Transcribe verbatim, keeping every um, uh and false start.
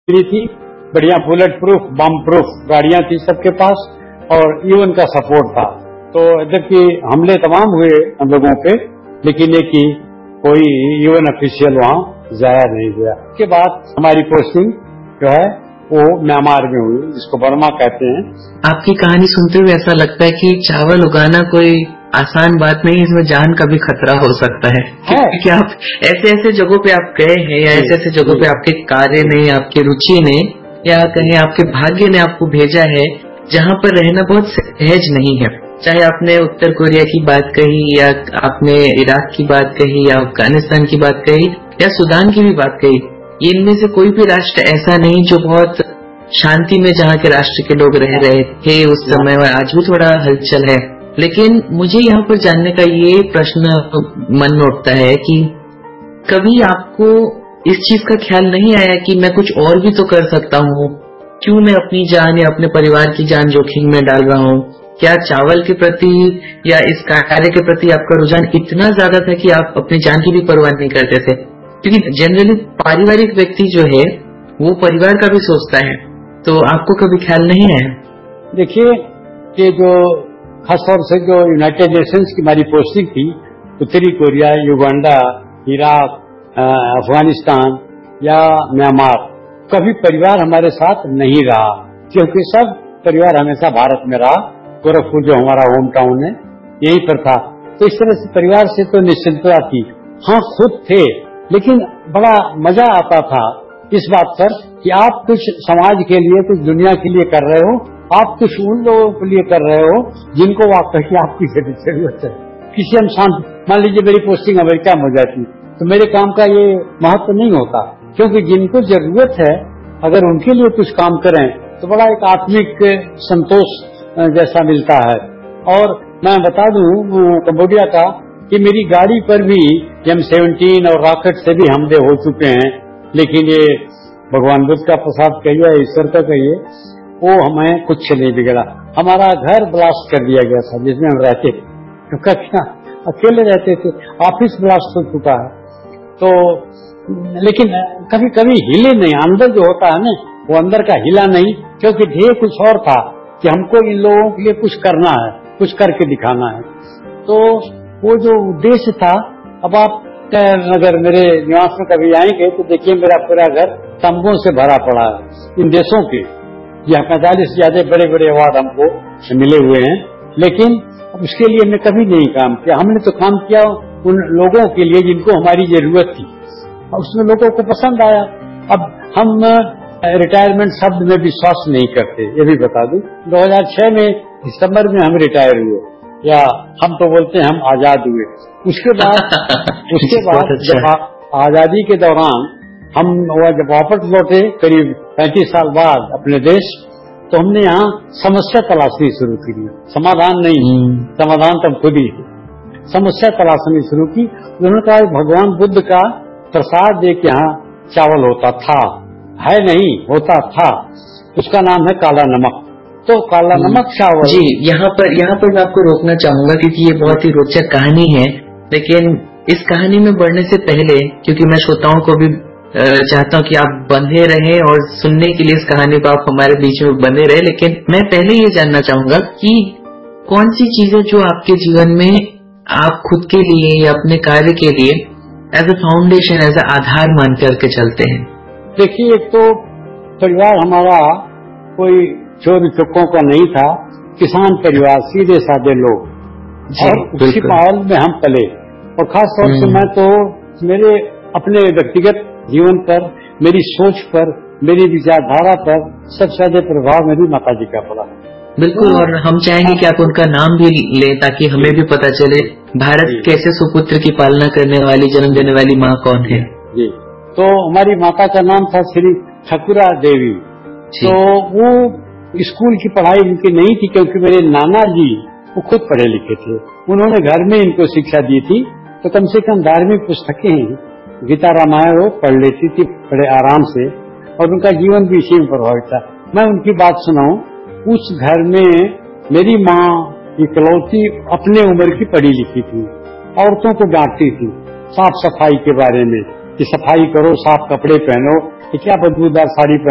Free थी, बढ़िया bullet proof बम proof गाड़ियां थी सबके पास और यूएन का सपोर्ट था। तो जबकि हमले तमाम हुए हम लोगों पे, लेकिन एक ही कोई यूएन ऑफिशियल वहां जाया नहीं गया। उसके बाद हमारी पोस्टिंग जो है वो म्यांमार में हुई, जिसको बर्मा कहते हैं। आपकी कहानी सुनते हुए ऐसा लगता है कि चावल उगाना कोई आसान बात नहीं, इसमें जान का भी खतरा हो सकता है, क्योंकि आप ऐसे ऐसे जगहों पे आप गए हैं या ऐसे ऐसे जगहों पे आपके कार्य ने, आपकी रुचि ने या कहीं आपके भाग्य ने आपको भेजा है जहाँ पर रहना बहुत सहज नहीं है। चाहे आपने उत्तर कोरिया की बात कही या आपने इराक की बात कही या अफगानिस्तान की बात कही या सूडान की भी बात कही, इनमें से कोई भी राष्ट्र ऐसा नहीं जो बहुत शांति में जहाँ के राष्ट्र के लोग रह रहे थे उस समय, और आज भी थोड़ा हलचल है। लेकिन मुझे यहाँ पर जानने का ये प्रश्न मन में उठता है कि कभी आपको इस चीज का ख्याल नहीं आया कि मैं कुछ और भी तो कर सकता हूँ, क्यों मैं अपनी जान या अपने परिवार की जान जोखिम में डाल रहा हूँ? क्या चावल के प्रति या इस कार्य के प्रति आपका रुझान इतना ज्यादा था कि आप अपनी जान की भी परवाह नहीं करते थे? क्योंकि जनरली पारिवारिक व्यक्ति जो है वो परिवार का भी सोचता है, तो आपको कभी ख्याल नहीं आया? देखिए, ये जो खासतौर से जो यूनाइटेड नेशंस की हमारी पोस्टिंग थी, उत्तरी कोरिया, युगांडा, इराक, अफगानिस्तान या म्यांमार, कभी परिवार हमारे साथ नहीं रहा, क्योंकि सब परिवार हमेशा भारत में रहा। गोरखपुर जो हमारा होम टाउन है यहीं पर था, तो इस तरह से परिवार से तो निश्चिंतता थी। हाँ, खुद थे, लेकिन बड़ा मजा आता था इस बात पर कि आप कुछ समाज के लिए, कुछ दुनिया के लिए कर रहे हो, आप कुछ उन लोगों के लिए कर रहे हो जिनको वाकई आपकी जरूरत है। किसी हम शांत, मान लीजिए मेरी पोस्टिंग अमेरिका में हो जाती तो मेरे काम का ये महत्व नहीं होता, क्योंकि जिनको जरूरत है अगर उनके लिए कुछ काम करें तो बड़ा एक आत्मिक संतोष जैसा मिलता है। और मैं बता दूं कंबोडिया का कि मेरी गाड़ी पर भी एम सेवनटीन और रॉकेट से भी हमले हो चुके हैं, लेकिन ये भगवान बुद्ध का प्रसाद कहिए, ईश्वर का कहिए, वो हमें कुछ नहीं बिगड़ा। हमारा घर ब्लास्ट कर दिया गया था जिसमें हम रहते थे, तो अकेले रहते थे, ऑफिस ब्लास्ट हो चुका है, तो लेकिन कभी कभी हिले नहीं। अंदर जो होता है ना, वो अंदर का हिला नहीं, क्योंकि ध्येय कुछ और था कि हमको इन लोगों के लिए कुछ करना है, कुछ करके दिखाना है। तो वो जो उद्देश्य था, अब आप अगर मेरे निवास में कभी आएंगे तो देखिए मेरा पूरा घर तंबों से भरा पड़ा है इन देशों के। यहाँ पैंतालीस से ज्यादा बड़े बड़े अवार्ड हमको मिले हुए हैं, लेकिन उसके लिए हमने कभी नहीं काम किया। हमने तो काम किया उन लोगों के लिए जिनको हमारी जरूरत थी, उसमें लोगों को पसंद आया। अब हम रिटायरमेंट शब्द में विश्वास नहीं करते, ये भी बता दूं। दो हज़ार छह में दिसंबर में हम रिटायर हुए, या हम तो बोलते हैं हम आजाद हुए। उसके बाद उसके बाद जब आजादी के दौरान हम जब वापस लौटे करीब पैंतीस साल बाद अपने देश, तो हमने यहाँ समस्या तलाशनी शुरू की। समाधान नहीं, समाधान तो हम खुद ही समस्या तलाशनी शुरू की। उन्होंने कहा भगवान बुद्ध का प्रसाद एक यहाँ चावल होता था, है नहीं, होता था, उसका नाम है काला नमक। तो काला नमक चावल। जी, यहाँ पर यहाँ पर मैं आपको रोकना चाहूंगा क्योंकि ये बहुत ही रोचक कहानी है, लेकिन इस कहानी में बढ़ने से पहले, क्योंकि मैं श्रोताओं को भी चाहता हूँ कि आप बंधे रहें और सुनने के लिए इस कहानी को आप हमारे बीच में बंधे रहे, लेकिन मैं पहले ये जानना चाहूंगा कि कौन सी चीजें जो आपके जीवन में आप खुद के लिए या अपने कार्य के लिए as a foundation, as a आधार मान करके चलते हैं? देखिए, एक तो परिवार हमारा कोई चोर चुक्कों का नहीं था, किसान परिवार, सीधे साधे लोग, और उसी माहौल में हम पले। और खास तौर से मैं तो मेरे अपने व्यक्तिगत जीवन पर, मेरी सोच पर, मेरी विचारधारा पर सबसे ज्यादा प्रभाव मेरी माता जी का पड़ा। बिल्कुल, और हम चाहेंगे कि आप उनका नाम भी लें ताकि हमें भी पता चले भारत कैसे सुपुत्र की पालना करने वाली, जन्म देने वाली माँ कौन है। जी, तो हमारी माता का नाम था श्री ठकुरा देवी। तो वो स्कूल की पढ़ाई उनकी नहीं थी, क्योंकि मेरे नाना जी वो खुद पढ़े लिखे थे, उन्होंने घर में इनको शिक्षा दी थी। तो कम से कम धार्मिक पुस्तकें, गीता रामायण वो पढ़ लेती थी बड़े आराम से, और उनका जीवन भी इसी में प्रभावित था। मैं उनकी बात सुनाऊं, उस घर में मेरी माँ इकलौती अपने उम्र की पढ़ी लिखी थी, औरतों को डांटती थी साफ सफाई के बारे में कि सफाई करो, साफ कपड़े पहनो, क्या बदबूदार साड़ी